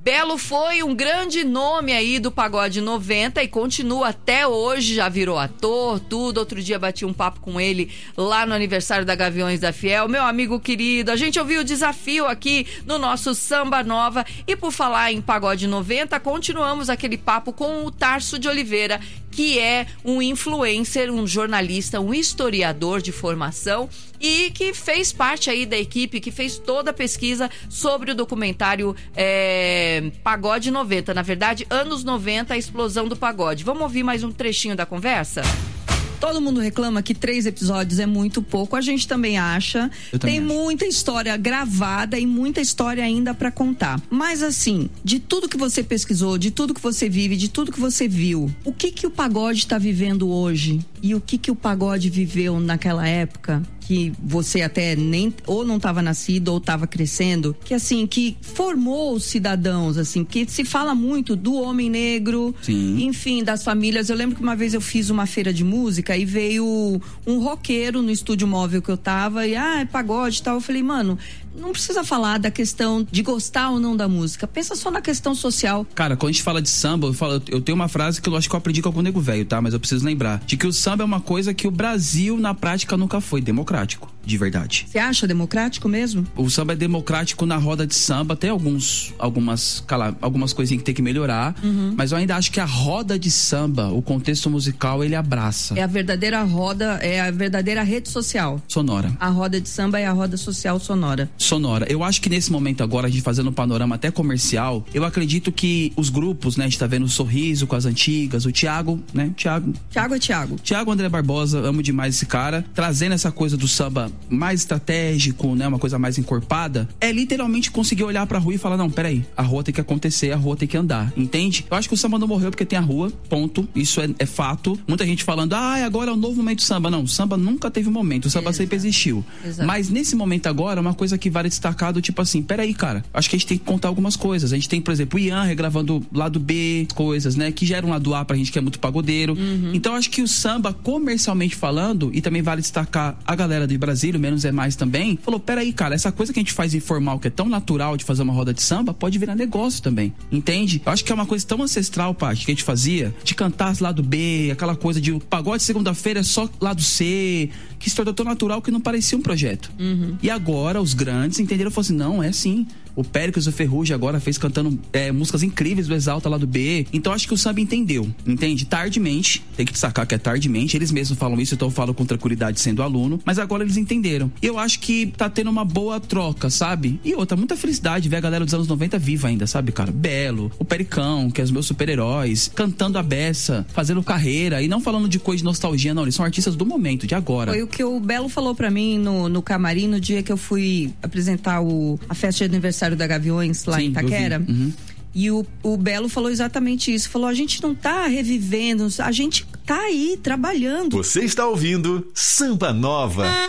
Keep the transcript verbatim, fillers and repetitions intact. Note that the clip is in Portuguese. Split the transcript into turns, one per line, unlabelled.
Belo foi um grande nome aí do Pagode noventa e continua até hoje, já virou ator, tudo. Outro dia bati um papo com ele lá no aniversário da Gaviões da Fiel. Meu amigo querido, a gente ouviu o desafio aqui no nosso Samba Nova. E por falar em Pagode noventa, continuamos aquele papo com o Tarso de Oliveira, que é um influencer, um jornalista, um historiador de formação e que fez parte aí da equipe, que fez toda a pesquisa sobre o documentário é, Pagode noventa. Na verdade, anos noventa, a explosão do pagode. Vamos ouvir mais um trechinho da conversa?
Todo mundo reclama que três episódios é muito pouco. A gente também acha.
Eu também
Tem
acho.
muita história gravada e muita história ainda pra contar. Mas assim, de tudo que você pesquisou, de tudo que você vive, de tudo que você viu, o que que o pagode tá vivendo hoje? E o que que o pagode viveu naquela época? Que você até nem ou não estava nascido ou estava crescendo, que assim, que formou os cidadãos, assim, que se fala muito do homem negro,
Sim.
enfim, das famílias. Eu lembro que uma vez eu fiz uma feira de música e veio um roqueiro no estúdio móvel que eu tava e, ah, é pagode e tal. Eu falei, mano, não precisa falar da questão de gostar ou não da música, pensa só na questão social.
Cara, quando a gente fala de samba, eu, falo, eu tenho uma frase que eu acho que eu aprendi com algum nego velho, tá? Mas eu preciso lembrar, de que o samba é uma coisa que o Brasil, na prática, nunca foi democrático, de verdade.
Você acha democrático mesmo?
O samba é democrático na roda de samba, tem alguns, algumas, cala, algumas coisinhas que tem que melhorar, uhum. Mas eu ainda acho que a roda de samba, o contexto musical, ele abraça.
É a verdadeira roda, é a verdadeira rede social.
Sonora.
A roda de samba é a roda social sonora.
Sonora. Eu acho que nesse momento agora, a gente fazendo um panorama até comercial, eu acredito que os grupos, né, a gente tá vendo o Sorriso com as antigas, o Thiago, né, Thiago.
Thiago é Thiago.
Thiago André Barbosa, amo demais esse cara, trazendo essa coisa do samba mais estratégico, né, uma coisa mais encorpada, é literalmente conseguir olhar pra rua e falar, não, peraí, a rua tem que acontecer, a rua tem que andar, entende? Eu acho que o samba não morreu porque tem a rua, ponto, isso é, é fato. Muita gente falando, ah, agora é o novo momento do samba. Não, o samba nunca teve momento, o samba Exato. sempre existiu. Exato. Mas nesse momento agora, uma coisa que vale destacar, tipo assim, peraí, cara, acho que a gente tem que contar algumas coisas. A gente tem, por exemplo, o Ian regravando lado B, coisas, né, que geram lado A pra gente que é muito pagodeiro. Uhum. Então acho que o samba, comercialmente falando, e também vale destacar a galera de Brasília, menos é mais também, falou, peraí, cara, essa coisa que a gente faz informal, que é tão natural de fazer uma roda de samba, pode virar negócio também, entende? Eu acho que é uma coisa tão ancestral, Paty, que a gente fazia, de cantar lado B, aquela coisa de o pagode segunda-feira é só lado C, que se tornou tão natural que não parecia um projeto. Uhum. E agora os grandes entenderam e falaram assim, não, é assim. O Péricles e o Ferrugem agora fez cantando é, músicas incríveis do Exalta lá do B. Então acho que o samba entendeu, entende? Tardimente, tem que destacar que é tardimente, eles mesmos falam isso, então eu falo com tranquilidade sendo aluno, mas agora eles entenderam. E eu acho que tá tendo uma boa troca, sabe? E outra, muita felicidade ver a galera dos anos noventa viva ainda, sabe, cara? Belo, o Pericão, que é os meus super-heróis, cantando a beça, fazendo carreira, e não falando de coisa de nostalgia, não, eles são artistas do momento, de agora.
Foi o que o Belo falou pra mim no, no camarim, no dia que eu fui apresentar o, a festa de aniversário da Gaviões lá Sim, em Itaquera. Uhum. E o, o Belo falou exatamente isso. Falou, a gente não tá revivendo, a gente tá aí trabalhando.
Você está ouvindo Samba Nova.